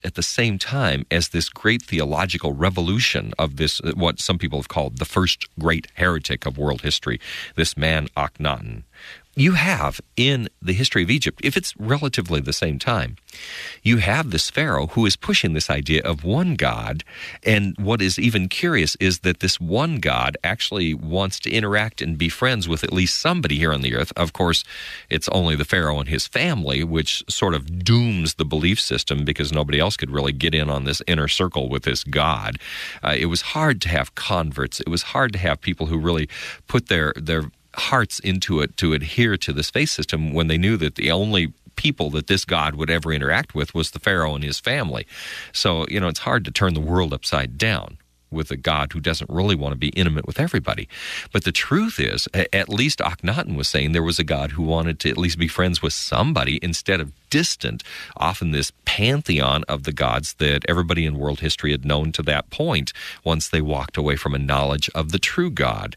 at the same time as this great theological revolution of this, what some people have called the first great heretic of world history, this man Akhenaten. You have in the history of Egypt, if it's relatively the same time, you have this pharaoh who is pushing this idea of one God, and what is even curious is that this one God actually wants to interact and be friends with at least somebody here on the earth. Of course, it's only the pharaoh and his family, which sort of dooms the belief system because nobody else could really get in on this inner circle with this God. It was hard to have converts. It was hard to have people who really put their hearts into it to adhere to this faith system when they knew that the only people that this God would ever interact with was the Pharaoh and his family. So, it's hard to turn the world upside down with a God who doesn't really want to be intimate with everybody. But the truth is, at least Akhenaten was saying there was a God who wanted to at least be friends with somebody instead of distant, often this pantheon of the gods that everybody in world history had known to that point once they walked away from a knowledge of the true God.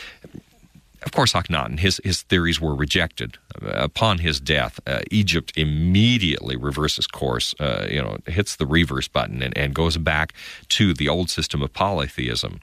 Of course, Akhenaten, his theories were rejected. Upon his death, Egypt immediately reverses course, hits the reverse button and goes back to the old system of polytheism.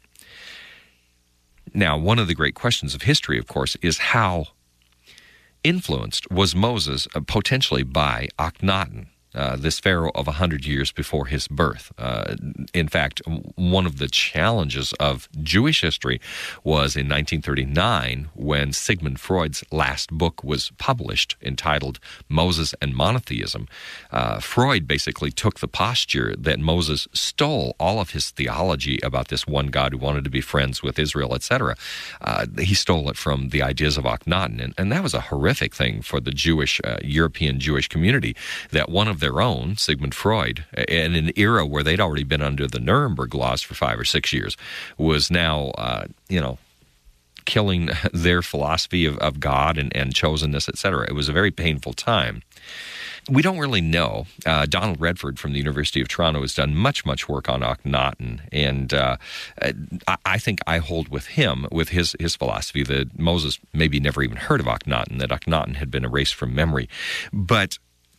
Now, one of the great questions of history, of course, is how influenced was Moses potentially by Akhenaten, this pharaoh of 100 years before his birth. In fact, one of the challenges of Jewish history was in 1939 when Sigmund Freud's last book was published entitled Moses and Monotheism. Freud basically took the posture that Moses stole all of his theology about this one God who wanted to be friends with Israel, etc. He stole it from the ideas of Akhenaten, and that was a horrific thing for the Jewish, European Jewish community, that one of their own, Sigmund Freud, in an era where they'd already been under the Nuremberg laws for 5 or 6 years, was now, killing their philosophy of God and chosenness, etc. It was a very painful time. We don't really know. Donald Redford from the University of Toronto has done much work on Akhenaten, and I think I hold with him, with his philosophy, that Moses maybe never even heard of Akhenaten, that Akhenaten had been erased from memory. But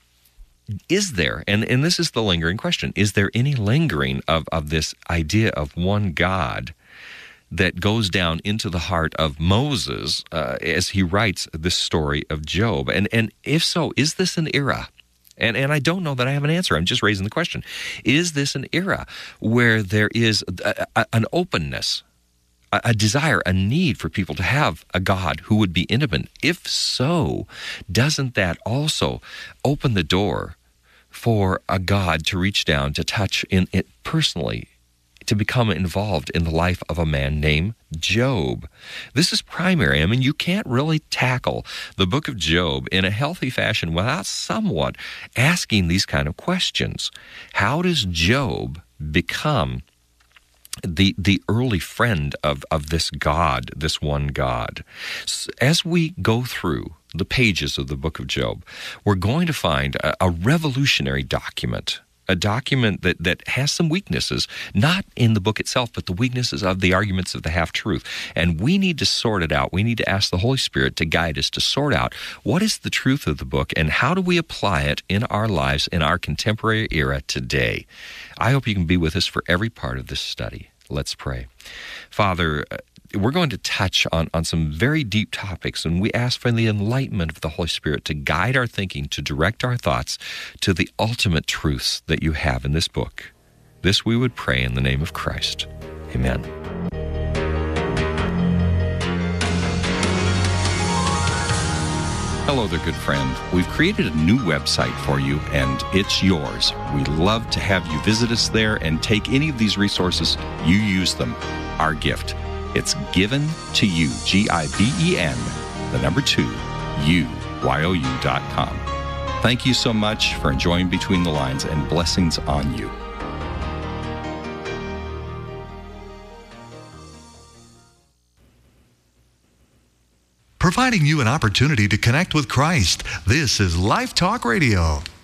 is there, and this is the lingering question, is there any lingering of this idea of one God that goes down into the heart of Moses as he writes this story of Job? And if so, is this an era? And I don't know that I have an answer. I'm just raising the question. Is this an era where there is an openness, a desire, a need for people to have a God who would be intimate? If so, doesn't that also open the door for a God to reach down, to touch in it personally, to become involved in the life of a man named Job? This is primary. I mean, you can't really tackle the book of Job in a healthy fashion without somewhat asking these kind of questions. How does Job become the early friend of this God, this one God? As we go through the pages of the book of Job, we're going to find a revolutionary document, a document that has some weaknesses, not in the book itself, but the weaknesses of the arguments of the half-truth. And we need to sort it out. We need to ask the Holy Spirit to guide us to sort out what is the truth of the book and how do we apply it in our lives in our contemporary era today. I hope you can be with us for every part of this study. Let's pray. Father, we're going to touch on some very deep topics, and we ask for the enlightenment of the Holy Spirit to guide our thinking, to direct our thoughts to the ultimate truths that you have in this book. This we would pray in the name of Christ. Amen. Hello there, good friend. We've created a new website for you, and it's yours. We'd love to have you visit us there and take any of these resources. You use them. Our gift. It's given to you, GIVEN, 2, UYOU.com. Thank you so much for enjoying Between the Lines, and blessings on you. Providing you an opportunity to connect with Christ. This is Life Talk Radio.